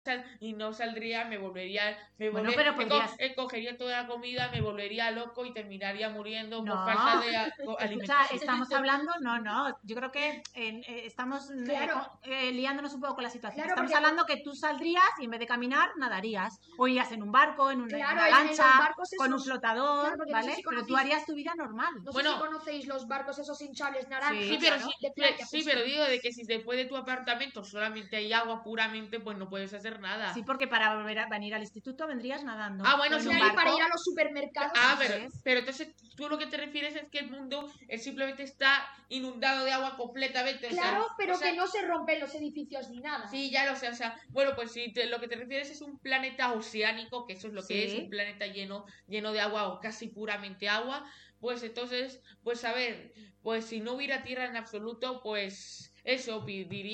y no saldría, Bueno, pero podrías... cogería toda la comida, me volvería loco y terminaría muriendo por No, falta de escucha, alimentación. estamos hablando, no, yo creo que estamos Claro. liándonos un poco con la situación. Claro, Estamos porque- hablando que tú saldrías y en vez de caminar, nadarías. O irías en un barco, en una Claro, en los lancha, barcos con un esos- flotador, claro, porque no sé ¿vale? si Pero tú conocéis- harías tu vida normal. No sé Bueno. si conocéis los barcos esos hinchables naranjas. Sí, pero claro. de playa. sí, Pues, pero digo de que si después de tu apartamento solamente hay agua puramente, pues no puedes hacer nada. Sí, porque para volver a venir al instituto vendrías nadando. Ah, bueno, O en sí, un claro, y para barco. ir a los supermercados. Ah, Eso es. pero entonces tú lo que te refieres es que el mundo simplemente está inundado de agua completamente. Claro, pero o sea, que no se rompen los edificios ni nada. Sí, ya lo sé, o sea, bueno, pues si lo que te refieres es un planeta oceánico, que eso es lo que es, Sí. un planeta lleno de agua o casi puramente agua, pues entonces, pues a ver, pues si no hubiera tierra en absoluto, pues eso,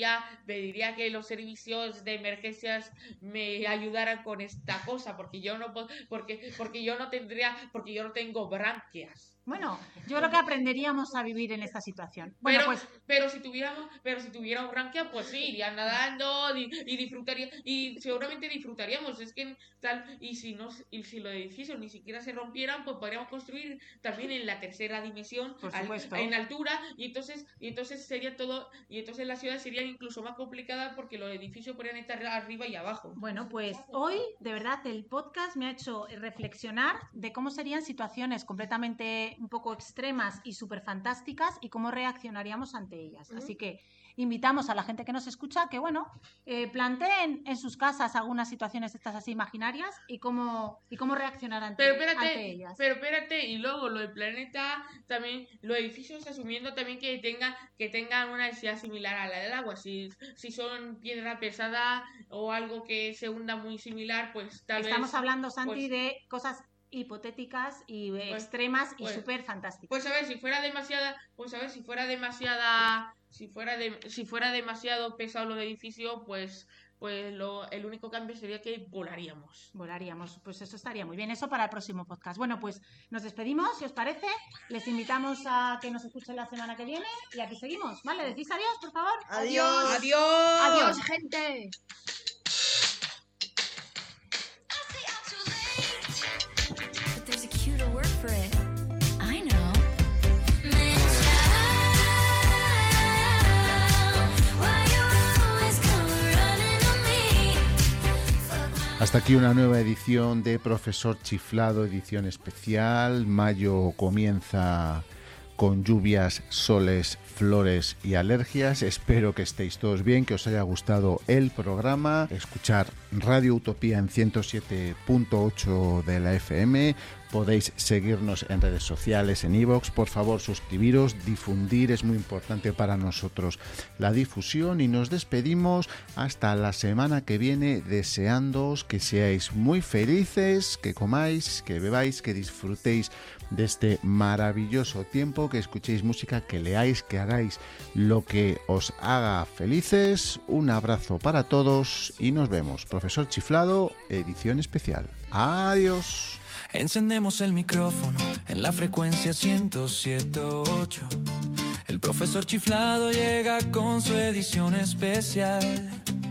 pediría que los servicios de emergencias me ayudaran con esta cosa, porque yo no porque yo no tengo branquias. Bueno, yo creo que aprenderíamos a vivir en esta situación. Bueno, Pero si tuviéramos branquia, pues sí, iría nadando y disfrutaría, y seguramente disfrutaríamos. Es que tal, y si los edificios ni siquiera se rompieran, pues podríamos construir también en la tercera dimensión, por supuesto. en altura, y entonces sería todo, y entonces las ciudades serían incluso más complicadas porque los edificios podrían estar arriba y abajo. Bueno, pues hoy, de verdad, el podcast me ha hecho reflexionar de cómo serían situaciones completamente un poco extremas y súper fantásticas y cómo reaccionaríamos ante ellas. Así que invitamos a la gente que nos escucha que, bueno, planteen en sus casas algunas situaciones estas así imaginarias y cómo reaccionar ante ellas. Pero espérate, y luego lo del planeta, también los edificios asumiendo también que tengan una densidad similar a la del agua. Si son piedra pesada o algo que se hunda muy similar, pues tal vez... Estamos hablando, Santi, de cosas hipotéticas y extremas y súper fantásticas. Pues a ver, si fuera demasiado pesado los edificios, pues el único cambio sería que volaríamos. Pues eso estaría muy bien. Eso para el próximo podcast. Bueno, pues nos despedimos, si os parece. Les invitamos a que nos escuchen la semana que viene y aquí seguimos. ¿Vale? ¿Decís adiós, por favor? Adiós. ¡Adiós! Adiós, gente. Hasta aquí una nueva edición de Profesor Chiflado, edición especial. Mayo comienza con lluvias, soles, flores y alergias. Espero que estéis todos bien, que os haya gustado el programa. Escuchar Radio Utopía en 107.8 de la FM. Podéis seguirnos en redes sociales, en iVoox. Por favor, suscribiros, difundir, es muy importante para nosotros la difusión. Y nos despedimos hasta la semana que viene, deseándoos que seáis muy felices, que comáis, que bebáis, que disfrutéis de este maravilloso tiempo, que escuchéis música, que leáis, que hagáis lo que os haga felices. Un abrazo para todos y nos vemos. Profesor Chiflado, edición especial. Adiós. Encendemos el micrófono en la frecuencia 107.8. El profesor Chiflado llega con su edición especial.